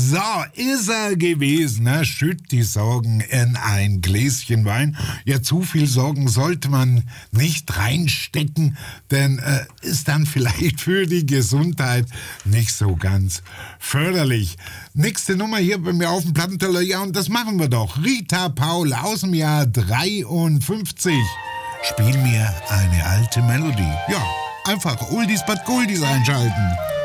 So ist er gewesen. Ne? Schütt die Sorgen in ein Gläschen Wein. Ja, zu viel Sorgen sollte man nicht reinstecken, denn ist dann vielleicht für die Gesundheit nicht so ganz förderlich. Nächste Nummer hier bei mir auf dem Plattenteller. Ja, und das machen wir doch. Rita Paul aus dem Jahr 53. Spiel mir eine alte Melodie. Ja, einfach Oldies but Goldies einschalten.